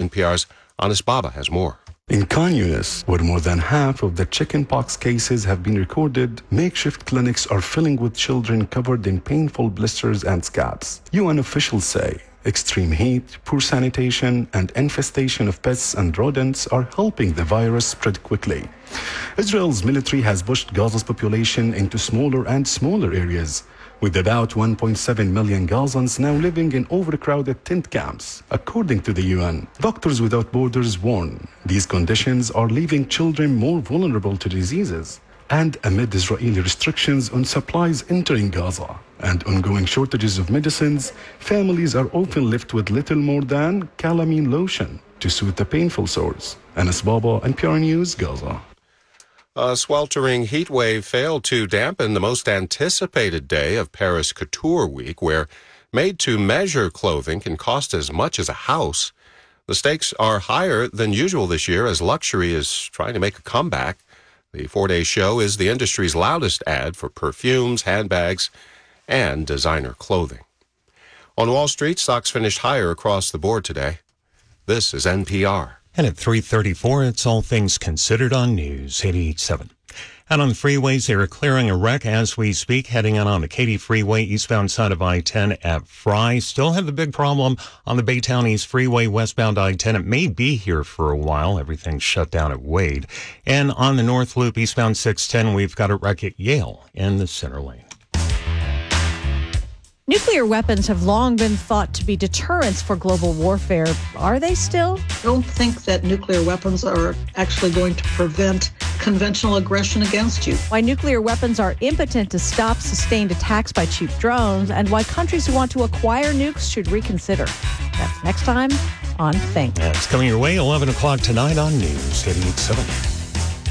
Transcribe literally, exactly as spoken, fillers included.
N P R's Anis Baba has more. In Khan Yunis, where more than half of the chickenpox cases have been recorded, makeshift clinics are filling with children covered in painful blisters and scabs. U N officials say extreme heat, poor sanitation, and infestation of pests and rodents are helping the virus spread quickly. Israel's military has pushed Gaza's population into smaller and smaller areas, with about one point seven million Gazans now living in overcrowded tent camps, according to the U N. Doctors Without Borders warn these conditions are leaving children more vulnerable to diseases. And amid Israeli restrictions on supplies entering Gaza and ongoing shortages of medicines, families are often left with little more than calamine lotion to soothe the painful sores. Anis Baba, N P R News, Gaza. A sweltering heat wave failed to dampen the most anticipated day of Paris Couture Week, where made-to-measure clothing can cost as much as a house. The stakes are higher than usual this year as luxury is trying to make a comeback. The four-day show is the industry's loudest ad for perfumes, handbags, and designer clothing. On Wall Street, stocks finished higher across the board today. This is N P R. And at three thirty-four, it's All Things Considered on News eighty-eight point seven. Out on the freeways, they are clearing a wreck as we speak, heading in on the Katy Freeway, eastbound side of I ten at Fry. Still have the big problem on the Baytown East Freeway, westbound I ten. It may be here for a while. Everything's shut down at Wade. And on the North Loop, eastbound six ten, we've got a wreck at Yale in the center lane. Nuclear weapons have long been thought to be deterrents for global warfare. Are they still? I don't think that nuclear weapons are actually going to prevent conventional aggression against you. Why nuclear weapons are impotent to stop sustained attacks by cheap drones, and why countries who want to acquire nukes should reconsider. That's next time on Think. That's coming your way, eleven o'clock tonight on News eighty-eight point seven.